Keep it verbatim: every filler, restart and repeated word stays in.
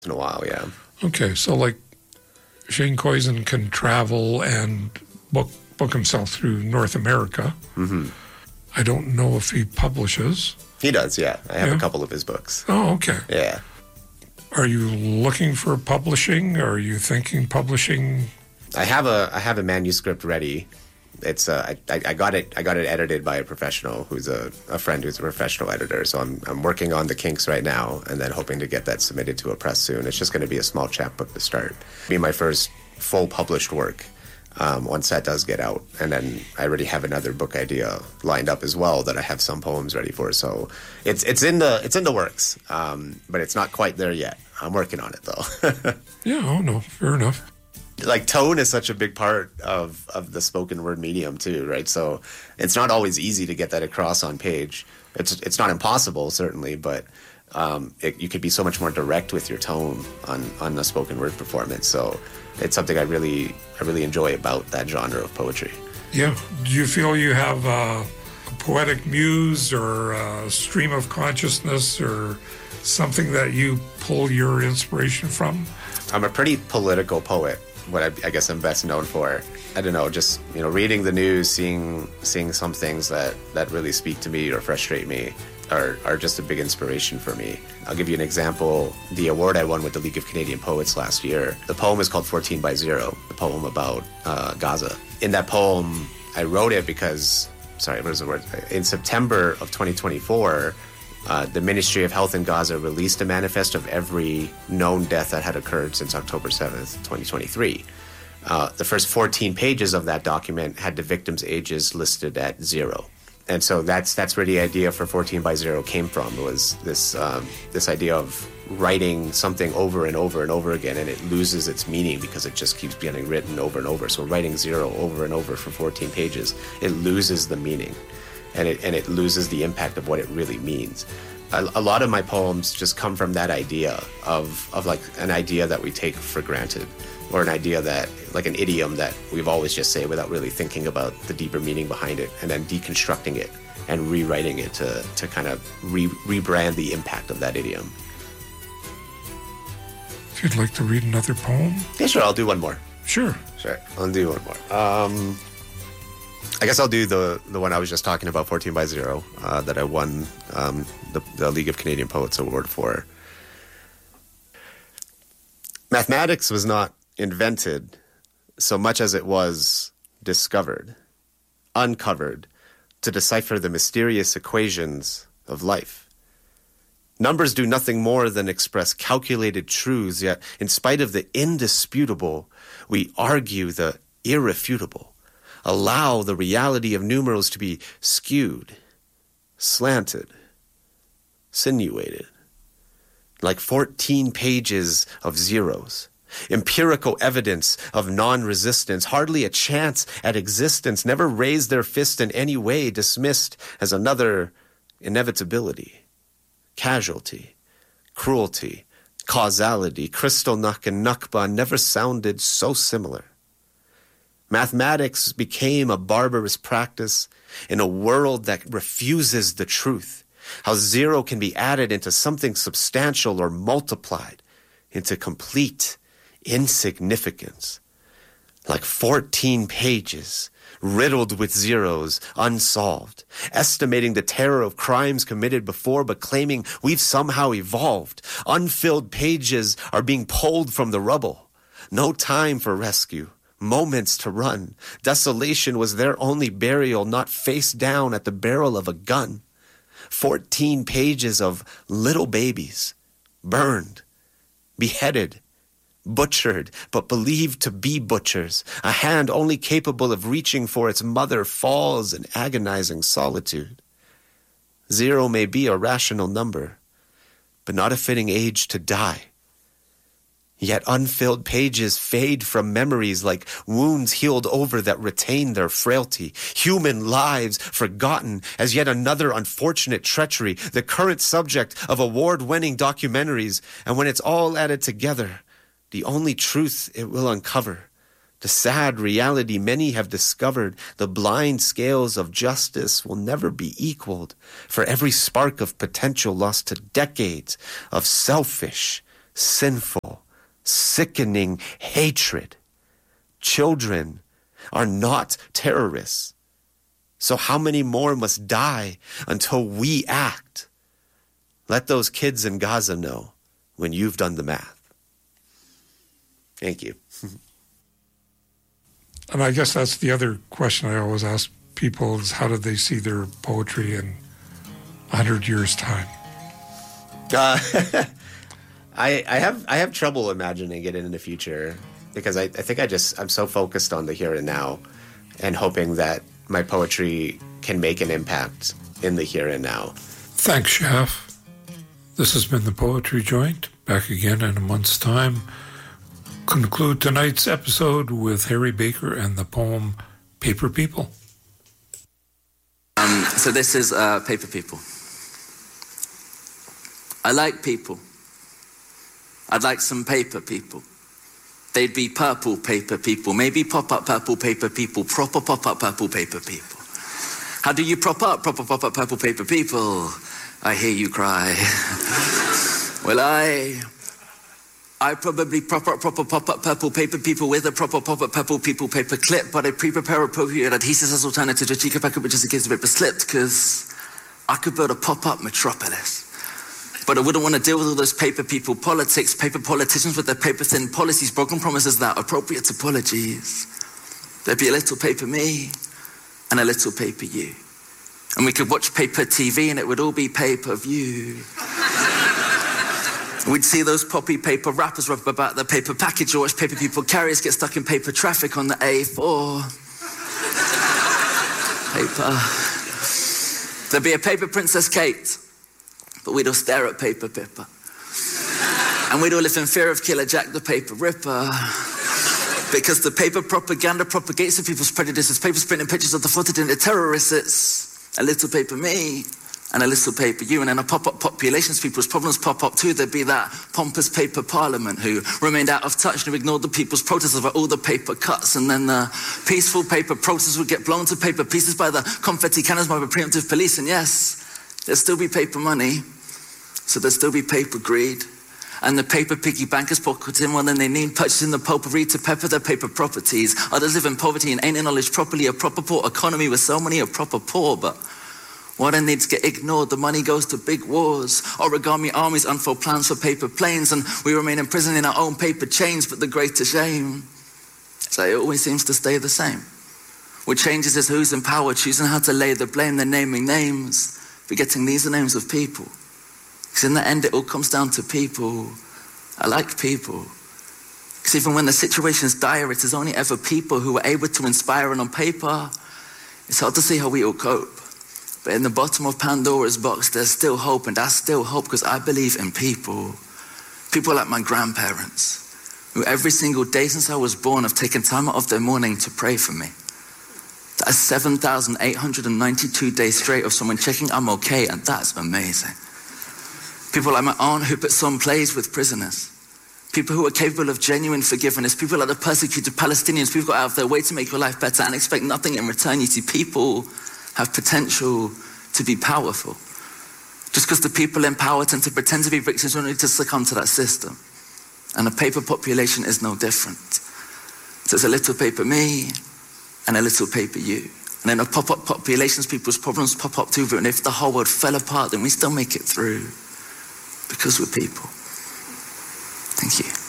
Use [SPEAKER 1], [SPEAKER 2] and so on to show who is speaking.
[SPEAKER 1] in a while, yeah.
[SPEAKER 2] Okay, so like Shane Koyczan can travel and book book himself through North America.
[SPEAKER 1] Mm-hmm.
[SPEAKER 2] I don't know if he publishes.
[SPEAKER 1] He does, yeah. I have
[SPEAKER 2] Yeah.
[SPEAKER 1] a couple of his books.
[SPEAKER 2] Oh, okay.
[SPEAKER 1] Yeah.
[SPEAKER 2] Are you looking for publishing? Are you thinking publishing?
[SPEAKER 1] I have a I have a manuscript ready. It's uh, I, I got it I got it edited by a professional who's a, a friend who's a professional editor. So I'm I'm working on the kinks right now, and then hoping to get that submitted to a press soon. It's just going to be a small chapbook to start. Be my first full published work um, once that does get out, and then I already have another book idea lined up as well that I have some poems ready for. So it's it's in the it's in the works, um, but it's not quite there yet. I'm working on it though.
[SPEAKER 2] Yeah, oh no, fair enough.
[SPEAKER 1] Like tone is such a big part of, of the spoken word medium too, right? So it's not always easy to get that across on page. It's it's not impossible, certainly, but um, it, you could be so much more direct with your tone on, on a spoken word performance. So it's something I really I really enjoy about that genre of poetry.
[SPEAKER 2] Yeah. Do you feel you have a poetic muse or a stream of consciousness or something that you pull your inspiration from?
[SPEAKER 1] I'm a pretty political poet. What I, I guess I'm best known for. I don't know, just, you know, reading the news, seeing seeing some things that, that really speak to me or frustrate me are, are just a big inspiration for me. I'll give you an example. The award I won with the League of Canadian Poets last year, the poem is called fourteen by zero, the poem about uh, Gaza. In that poem, I wrote it because, sorry, what is the word? In September of twenty twenty-four, Uh, the Ministry of Health in Gaza released a manifest of every known death that had occurred since October seventh, twenty twenty-three. Uh, the first fourteen pages of that document had the victims' ages listed at zero. And so that's that's where the idea for fourteen by zero came from, was this um, this idea of writing something over and over and over again, and it loses its meaning because it just keeps getting written over and over. So writing zero over and over for fourteen pages, it loses the meaning. And it and it loses the impact of what it really means. A, a lot of my poems just come from that idea of of like an idea that we take for granted, or an idea that, like an idiom that we've always just say without really thinking about the deeper meaning behind it, and then deconstructing it and rewriting it to to kind of re, rebrand the impact of that idiom.
[SPEAKER 2] If you'd like to read another poem?
[SPEAKER 1] Yeah, sure. I'll do one more.
[SPEAKER 2] Sure.
[SPEAKER 1] Sure. I'll do one more. Um. I guess I'll do the, the one I was just talking about, fourteen by zero, uh, that I won um, the, the League of Canadian Poets Award for. Mathematics was not invented so much as it was discovered, uncovered, to decipher the mysterious equations of life. Numbers do nothing more than express calculated truths, yet in spite of the indisputable, we argue the irrefutable. Allow the reality of numerals to be skewed, slanted, sinuated, like fourteen pages of zeros. Empirical evidence of non-resistance, hardly a chance at existence, never raised their fist in any way, dismissed as another inevitability, casualty, cruelty, causality. Kristallnacht and Nakba never sounded so similar. Mathematics became a barbarous practice in a world that refuses the truth. How zero can be added into something substantial or multiplied into complete insignificance. Like fourteen pages, riddled with zeros, unsolved, estimating the terror of crimes committed before, but claiming we've somehow evolved. Unfilled pages are being pulled from the rubble. No time for rescue. Moments to run. Desolation was their only burial, not face down at the barrel of a gun. Fourteen pages of little babies, burned, beheaded, butchered, but believed to be butchers. A hand only capable of reaching for its mother falls in agonizing solitude. Zero may be a rational number, but not a fitting age to die. Yet unfilled pages fade from memories like wounds healed over that retain their frailty. Human lives forgotten as yet another unfortunate treachery, the current subject of award-winning documentaries. And when it's all added together, the only truth it will uncover, the sad reality many have discovered, the blind scales of justice will never be equaled for every spark of potential lost to decades of selfish, sinful, sickening hatred. Children are not terrorists. So how many more must die until we act? Let those kids in Gaza know when you've done the math. Thank you.
[SPEAKER 2] And I guess that's the other question I always ask people is how do they see their poetry in a hundred years' time?
[SPEAKER 1] Uh, I, I have I have trouble imagining it in the future because I, I think I just I'm so focused on the here and now and hoping that my poetry can make an impact in the here and now.
[SPEAKER 2] Thanks, Chef. This has been the Poetry Joint. Back again in a month's time. Conclude tonight's episode with Harry Baker and the poem Paper People.
[SPEAKER 3] Um, so this is uh, Paper People. I like people. I'd like some paper people. They'd be purple paper people, maybe pop-up purple paper people, proper pop-up purple paper people. How do you prop up proper pop-up purple paper people? I hear you cry. Well, I... I probably prop up proper pop-up purple paper people with a proper pop-up purple people paper clip, but I pre-prepare appropriate adhesives as alternative to a cheaper packet which is in case the paper slipped, because I could build a pop-up metropolis. But I wouldn't want to deal with all those paper people politics, paper politicians with their paper-thin policies, broken promises that appropriate apologies. There'd be a little paper me and a little paper you. And we could watch paper T V and it would all be pay-per-view. We'd see those poppy paper wrappers rub about the paper package or watch paper people carriers get stuck in paper traffic on the A four. Paper. There'd be a paper Princess Kate, but we'd all stare at paper Pippa. And we'd all live in fear of Killer Jack the Paper Ripper. Because the paper propaganda propagates of people's prejudices. Papers printing pictures of the floated into terrorists. It's a little paper me and a little paper you. And in a pop-up populations, people's problems pop up too. There'd be that pompous paper parliament who remained out of touch and who ignored the people's protests over all the paper cuts. And then the peaceful paper protests would get blown to paper pieces by the confetti cannons by the preemptive police. And yes, there'd still be paper money. So there'd still be paper greed. And the paper piggy bankers pocket in more than they need, purchasing the potpourri to pepper their paper properties. Others live in poverty and ain't acknowledged properly. A proper poor economy with so many are proper poor, but what needs get ignored, the money goes to big wars. Origami armies unfold plans for paper planes, and we remain imprisoned in our own paper chains. But the greater shame is that it always seems to stay the same. What changes is who's in power, choosing how to lay the blame. They're naming names, forgetting these are names of people. Because in the end, it all comes down to people. I like people. Because even when the situation's dire, it is only ever people who are able to inspire. And on paper, it's hard to see how we all cope. But in the bottom of Pandora's box, there's still hope. And I still hope because I believe in people. People like my grandparents, who every single day since I was born have taken time out of their morning to pray for me. That's seven thousand eight hundred ninety-two days straight of someone checking I'm okay, and that's amazing. People like my aunt who puts on plays with prisoners. People who are capable of genuine forgiveness. People like the persecuted Palestinians. People go out of their way to make your life better and expect nothing in return. You see, people have potential to be powerful. Just because the people in power tend to pretend to be victims only to succumb to that system. And the paper population is no different. So it's a little paper me and a little paper you. And in a pop-up populations, people's problems pop up too. And if the whole world fell apart, then we still make it through. Because we're people. Thank you.